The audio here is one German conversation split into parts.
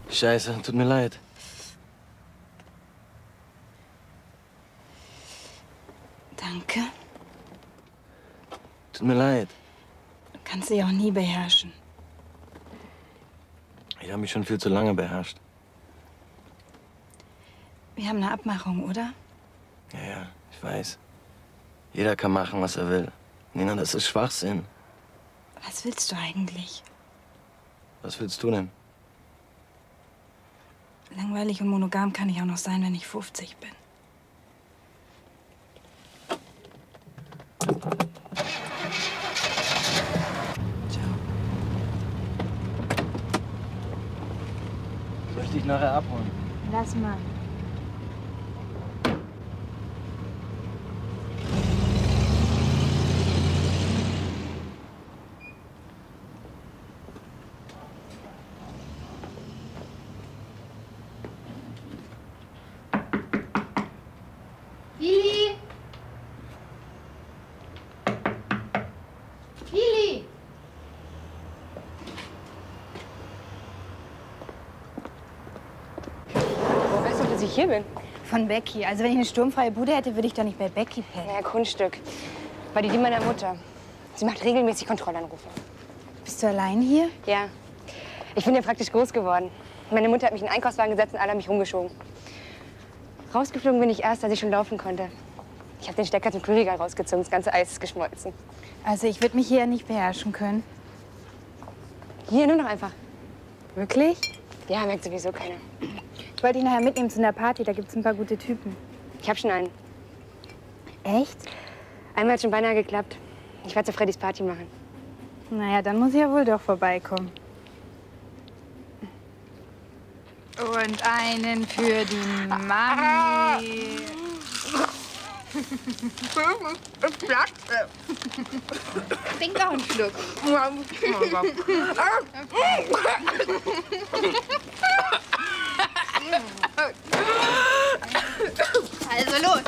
Scheiße, tut mir leid. Danke. Tut mir leid. Du kannst dich auch nie beherrschen. Ich habe mich schon viel zu lange beherrscht. Wir haben eine Abmachung, oder? Ja, ich weiß. Jeder kann machen, was er will. Nina, das ist Schwachsinn. Was willst du eigentlich? Was willst du denn? Langweilig und monogam kann ich auch noch sein, wenn ich 50 bin. Ciao. Soll ich dich nachher abholen? Lass mal. Lili! Lili! Woher weißt du, dass ich hier bin? Von Becky. Also wenn ich eine sturmfreie Bude hätte, würde ich doch nicht bei Becky pennen. Ja, Kunststück. War die meiner Mutter. Sie macht regelmäßig Kontrollanrufe. Bist du allein hier? Ja. Ich bin ja praktisch groß geworden. Meine Mutter hat mich in den Einkaufswagen gesetzt und alle haben mich rumgeschoben. Rausgeflogen bin ich erst, als ich schon laufen konnte. Ich habe den Stecker zum Kühlregal rausgezogen, das ganze Eis ist geschmolzen. Also ich würde mich hier nicht beherrschen können. Hier, nur noch einfach. Wirklich? Ja, merkt sowieso keiner. Ich wollte dich nachher mitnehmen zu einer Party, da gibt's ein paar gute Typen. Ich habe schon einen. Echt? Einmal hat schon beinahe geklappt. Ich werde zu Freddys Party machen. Naja, dann muss ich ja wohl doch vorbeikommen. Und einen für die Mami. Trink doch einen Schluck. Also los.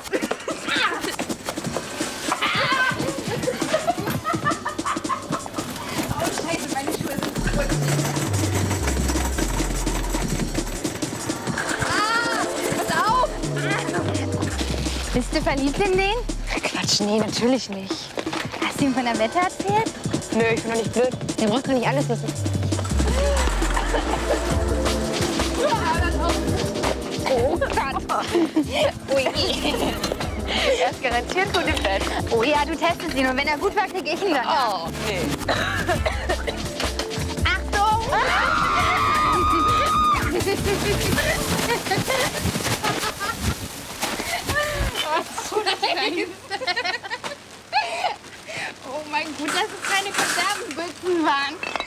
Oh Scheiße, meine Schuhe sind kaputt. Pass auf! Bist du verliebt in den? Quatsch, nee, natürlich nicht. Hast du ihm von der Wette erzählt? Nö, ich bin doch nicht blöd. Der braucht doch nicht alles wissen. Oh Gott. Ui. Er ist garantiert gut im Bett. Oh ja, du testest ihn und wenn er gut war, krieg ich ihn dann. Oh, nee. Achtung! Oh mein Gott, dass es keine Konservenbüchsen waren.